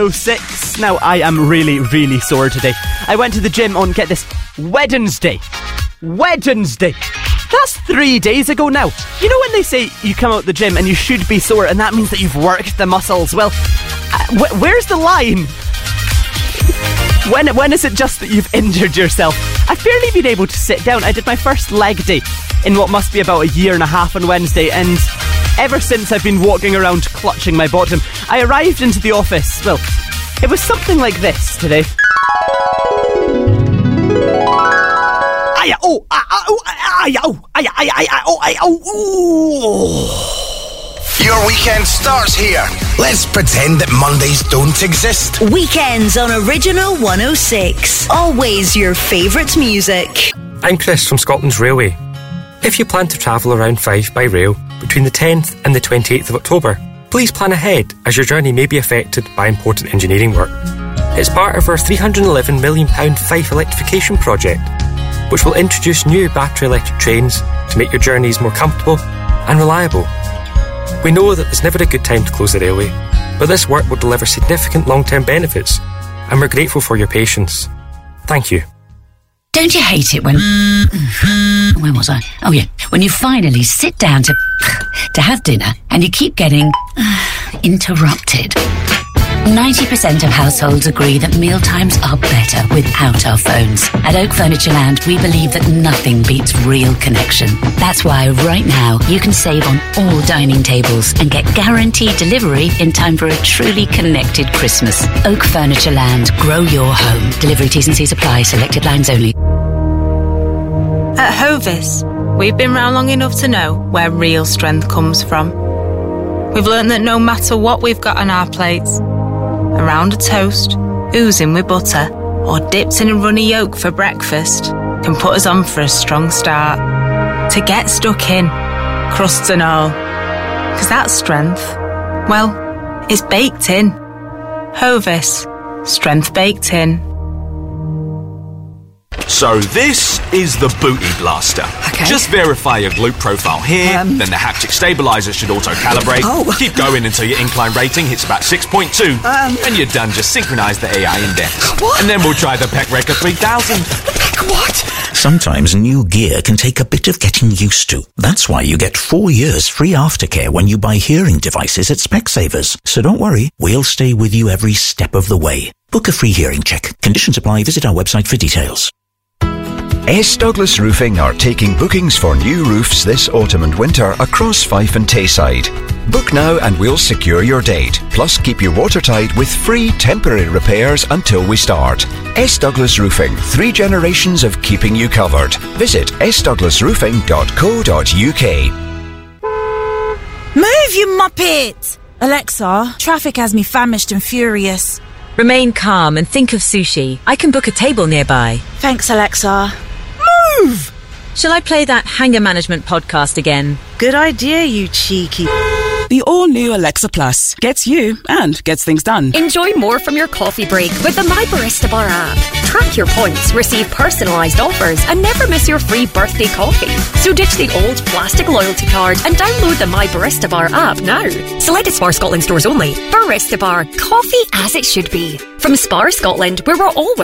6. Now, I am really, really sore today. I went to the gym on, get this, Wednesday. That's 3 days ago now. You know when they say you come out the gym and you should be sore and that means that you've worked the muscles? Well, where's the line? When is it just that you've injured yourself? I've barely been able to sit down. I did my first leg day in what must be about a year and a half on Wednesday, and ever since I've been walking around clutching my bottom. I arrived into the office, well, it was something like this today. Your weekend starts here. Let's pretend that Mondays don't exist. Weekends on Original 106. Always your favourite music. I'm Chris from Scotland's Railway. If you plan to travel around Fife by rail between the 10th and the 28th of October, please plan ahead as your journey may be affected by important engineering work. It's part of our £311 million Fife electrification project, which will introduce new battery electric trains to make your journeys more comfortable and reliable. We know that there's never a good time to close the railway, but this work will deliver significant long-term benefits, and we're grateful for your patience. Thank you. Don't you hate it when... Where was I? Oh, yeah. When you finally sit down to have dinner and you keep getting interrupted. 90% of households agree that mealtimes are better without our phones. At Oak Furniture Land, we believe that nothing beats real connection. That's why right now you can save on all dining tables and get guaranteed delivery in time for a truly connected Christmas. Oak Furniture Land. Grow your home. Delivery T's and C's apply. Selected lines only. At Hovis, we've been round long enough to know where real strength comes from. We've learned that no matter what we've got on our plates, around a toast, oozing with butter, or dipped in a runny yolk for breakfast, can put us on for a strong start. To get stuck in, crusts and all. Because that strength, well, it's baked in. Hovis, strength baked in. So this is the Booty Blaster. Okay. Just verify your glute profile here, then the haptic stabilizer should auto-calibrate. Oh. Keep going until your incline rating hits about 6.2. And you're done. Just synchronize the AI index. What? And then we'll try the Peck Record 3000. What? Sometimes new gear can take a bit of getting used to. That's why you get 4 years free aftercare when you buy hearing devices at Specsavers. So don't worry, we'll stay with you every step of the way. Book a free hearing check. Conditions apply. Visit our website for details. S. Douglas Roofing are taking bookings for new roofs this autumn and winter across Fife and Tayside. Book now and we'll secure your date. Plus keep you watertight with free temporary repairs until we start. S. Douglas Roofing, 3 generations of keeping you covered. Visit sdouglasroofing.co.uk. Move, you muppet! Alexa, traffic has me famished and furious. Remain calm and think of sushi. I can book a table nearby. Thanks, Alexa. Move! Shall I play that Hanger Management podcast again? Good idea, you cheeky... The all-new Alexa Plus gets you and gets things done. Enjoy more from your coffee break with the My Barista Bar app. Track your points, receive personalised offers and never miss your free birthday coffee. So ditch the old plastic loyalty card and download the My Barista Bar app now. Selected Spar Scotland stores only. Barista Bar, coffee as it should be. From Spar Scotland, where we're always